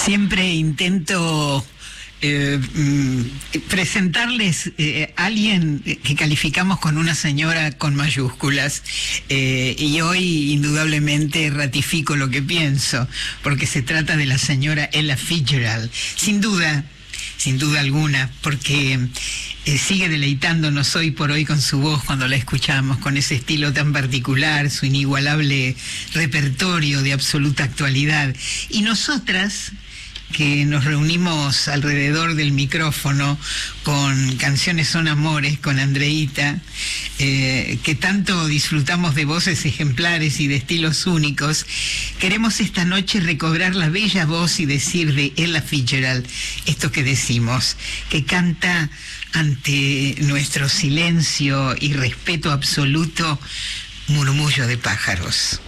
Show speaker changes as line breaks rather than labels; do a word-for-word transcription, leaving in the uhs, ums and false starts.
Siempre intento eh, mm, presentarles eh, a alguien que calificamos con una señora con mayúsculas, eh, y hoy indudablemente ratifico lo que pienso, porque se trata de la señora Ella Fitzgerald, sin duda, sin duda alguna, porque eh, sigue deleitándonos hoy por hoy con su voz cuando la escuchamos, con ese estilo tan particular, su inigualable repertorio de absoluta actualidad. Y nosotras, que nos reunimos alrededor del micrófono con Canciones son Amores, con Andreita, eh, que tanto disfrutamos de voces ejemplares y de estilos únicos, queremos esta noche recobrar la bella voz y decir de Ella Fitzgerald esto que decimos, que canta ante nuestro silencio y respeto absoluto, Murmullo de pájaros.